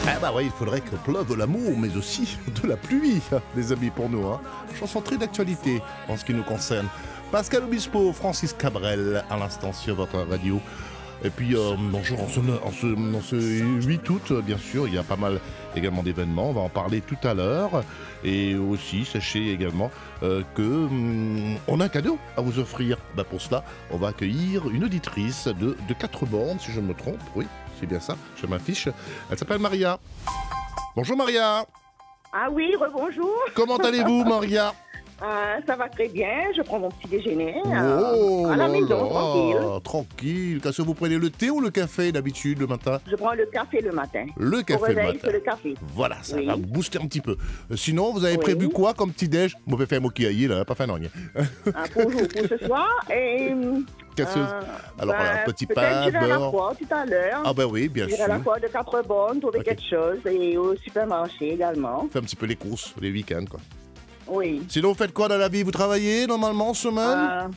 Ah bah oui, il faudrait que pleuve de l'amour, mais aussi de la pluie, les amis, pour nous. Chanson très d'actualité en ce qui nous concerne. Pascal Obispo, Francis Cabrel, à l'instant sur votre radio. Et puis, bonjour, en ce 8 août, bien sûr, il y a pas mal également d'événements, on va en parler tout à l'heure. Et aussi, sachez également qu'on a un cadeau à vous offrir. Pour cela, on va accueillir une auditrice de 4 bornes, si je me trompe. Oui, c'est bien ça, je m'affiche. Elle s'appelle Maria. Bonjour Maria. Ah oui, rebonjour. Comment allez-vous Maria? Ça va très bien, je prends mon petit déjeuner à la maison, tranquille. Tranquille. Qu'est-ce que vous prenez, le thé ou le café d'habitude le matin? Je prends le café le matin. Le café le matin. C'est le café. Voilà, ça Oui. va vous booster un petit peu. Sinon, vous avez prévu quoi comme petit déj? Moi, je vais faire mon kiaï, là, pas fait non rien. Pour ce soir, et... Alors, un petit pain, peut-être j'irai à la beurre. foire tout à l'heure. Ah ben oui, bien sûr. J'irai à la foire de 4 bornes, trouver Ok. quelque chose, et au supermarché également. Fait un petit peu les courses, les week-ends, quoi. Oui. Sinon, vous faites quoi dans la vie? Vous travaillez normalement en semaine?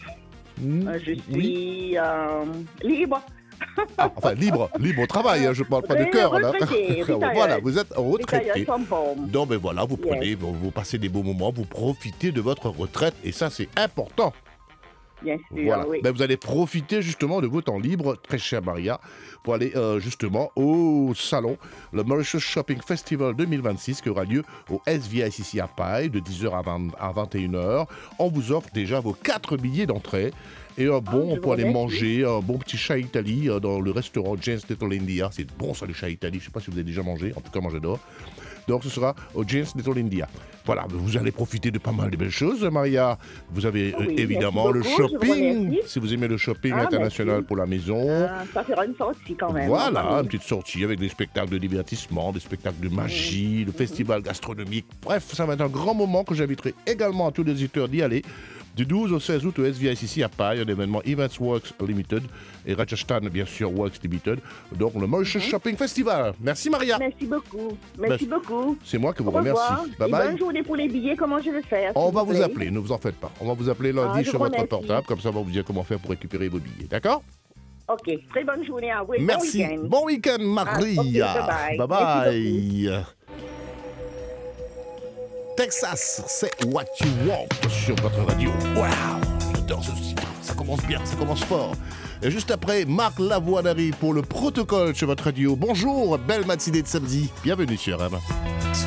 Je suis Oui. libre. Enfin, libre au travail, je parle pas de cœur. Là. Retraité, Voilà, vous êtes retraité. Retired from home. Donc, ben voilà, vous prenez, vous passez des beaux moments, vous profitez de votre retraite, et ça, c'est important. Bien sûr, Voilà. oui. Vous allez profiter justement de vos temps libres, très chère Maria, pour aller justement au salon, le Mauritius Shopping Festival 2026, qui aura lieu au SVICC à Paille, de 10h à 21h. On vous offre déjà vos 4 billets d'entrée. Et un bon, je pour aller vous manger un bon petit chat Italie dans le restaurant Jane's Little India. C'est bon ça, le chat Italie. Je ne sais pas si vous avez déjà mangé, en tout cas moi j'adore. Donc ce sera au Jane's Little India. Voilà, vous allez profiter de pas mal de belles choses, Maria. Vous avez Oui, évidemment le merci beaucoup, je vous shopping, remercie. si vous aimez le shopping Ah, international merci. pour la maison. Ça fera une sortie quand même. Voilà, Oui. une petite sortie avec des spectacles de divertissement, des spectacles de magie, le festival gastronomique. Bref, ça va être un grand moment que j'inviterai également à tous les auditeurs d'y aller. Du 12 au 16 août au SVICC à Paille, un événement Events Works Limited et Rajasthan, bien sûr, Works Limited. Donc, le Mauritius Shopping Festival. Merci, Maria. Merci beaucoup. Merci beaucoup. C'est moi qui vous Au revoir. remercie. Bye Et bye. bonne journée pour les billets. Comment je vais faire? On s'il va vous vous plaît? appeler, ne vous en faites pas. On va vous appeler lundi je sur vous votre remercie. portable, comme ça on va vous dire comment faire pour récupérer vos billets. D'accord? Ok. Très bonne journée à vous. Et Merci. Bon week-end. Bon week-end, Maria. ok, bye-bye. Bye Merci bye. Texas, c'est What You Want sur votre radio. Wow, j'adore ce titre. Ça commence bien, ça commence fort. Et juste après, Marc Lavoie-Dary pour le protocole sur votre radio. Bonjour, belle matinée de samedi. Bienvenue sur M.